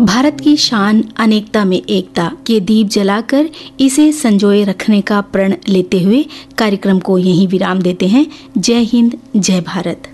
भारत की शान अनेकता में एकता के दीप जलाकर इसे संजोए रखने का प्रण लेते हुए कार्यक्रम को यहीं विराम देते हैं। जय हिंद, जय भारत।